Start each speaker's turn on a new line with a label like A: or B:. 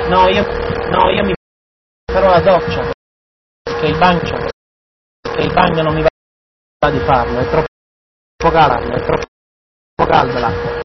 A: No, io mi farò la doccia, perché il bagno non mi va di farlo, è troppo calda l'acqua.